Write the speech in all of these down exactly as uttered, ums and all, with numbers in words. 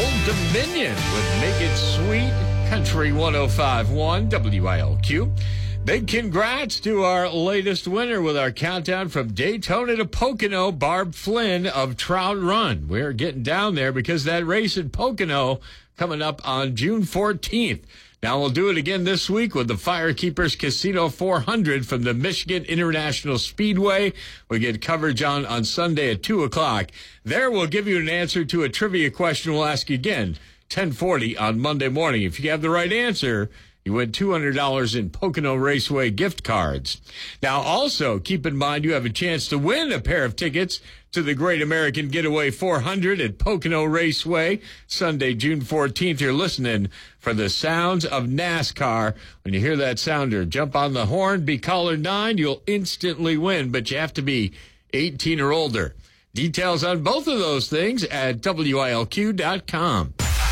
Old Dominion with Make It Sweet, Country one oh five point one W I L Q. Big congrats to our latest winner with our countdown from Daytona to Pocono, Barb Flynn of Trout Run. We're getting down there because that race in Pocono coming up on June fourteenth. Now we'll do it again this week with the Firekeepers Casino four hundred from the Michigan International Speedway. We get coverage on, on Sunday at two o'clock. There we'll give you an answer to a trivia question we'll ask you again, ten forty on Monday morning. If you have the right answer, you win two hundred dollars in Pocono Raceway gift cards. Now, also, keep in mind you have a chance to win a pair of tickets to the Great American Getaway four hundred at Pocono Raceway, Sunday, June fourteenth. You're listening for the sounds of NASCAR. When you hear that sounder, jump on the horn, be caller nine. You'll instantly win, but you have to be eighteen or older. Details on both of those things at W I L Q dot com.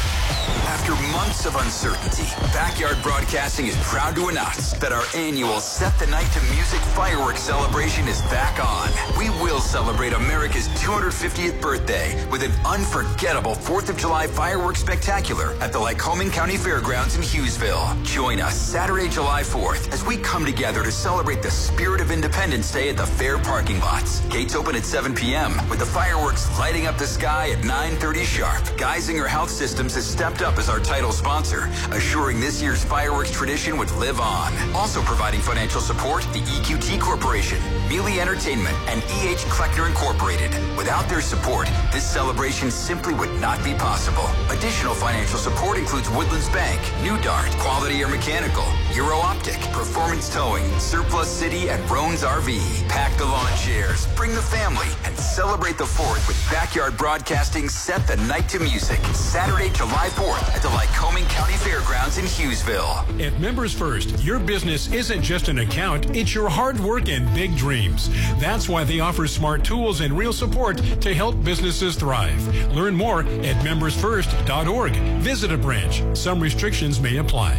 After months of uncertainty, Backyard Broadcasting is proud to announce that our annual Set the Night to Music fireworks celebration is back on. We will celebrate America's two hundred fiftieth birthday with an unforgettable fourth of July fireworks spectacular at the Lycoming County Fairgrounds in Hughesville. Join us Saturday, July fourth, as we come together to celebrate the spirit of Independence Day at the fair parking lots. Gates open at seven p.m. with the fireworks lighting up the sky at nine thirty sharp. Geisinger Health Systems has stepped up as our title sponsor, assuring this year's fireworks tradition would live on. Also providing financial support, the E Q T Corporation, Mealy Entertainment, and E H Kleckner Incorporated. Without their support, this celebration simply would not be possible. Additional financial support includes Woodlands Bank, New Dart, Quality Air Mechanical, Euro Optic, Performance Towing, Surplus City, and Roan's R V. Pack the lawn chairs, bring the family, and celebrate the fourth with Backyard Broadcasting Set the Night to Music, Saturday, July fourth at the Lycoming County Fairgrounds in Hughesville. At Members First, your business isn't just an account, it's your hard work and big dreams. That's why they offer smart tools and real support to help businesses thrive. Learn more at members first dot org. Visit a branch. Some restrictions may apply.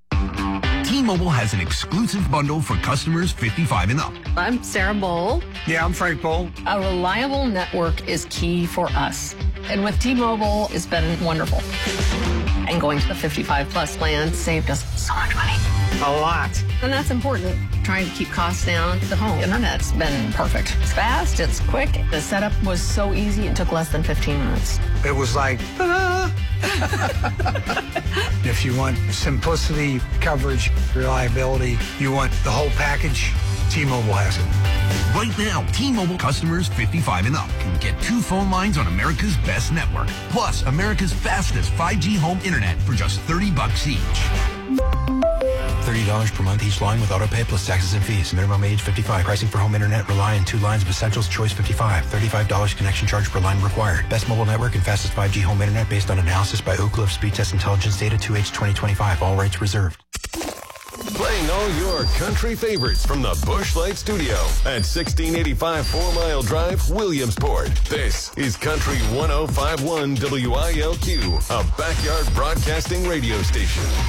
T-Mobile has an exclusive bundle for customers fifty-five and up. I'm Sarah Bowl. Yeah, I'm Frank Bowl. A reliable network is key for us. And with T-Mobile, it's been wonderful. And going to the fifty-five plus plan saved us so much money. A lot. And that's important. Trying to keep costs down. The home internet's been perfect. It's fast, it's quick. The setup was so easy, it took less than fifteen minutes. It was like, ah. If you want simplicity, coverage, reliability, you want the whole package, T-Mobile has it. Right now, T-Mobile customers fifty-five and up can get two phone lines on America's best network, plus America's fastest five G home internet for just thirty bucks each. thirty dollars per month each line with autopay plus taxes and fees. Minimum age fifty-five. Pricing for home internet rely on two lines of Essentials Choice fifty-five. thirty-five dollars connection charge per line required. Best mobile network and fastest five G home internet based on analysis by Oak Cliff Speed Test Intelligence Data two H twenty twenty-five. All rights reserved. Playing all your country favorites from the Busch Light Studio at sixteen eighty-five Four Mile Drive, Williamsport. This is Country one oh five point one W I L Q, a backyard broadcasting radio station.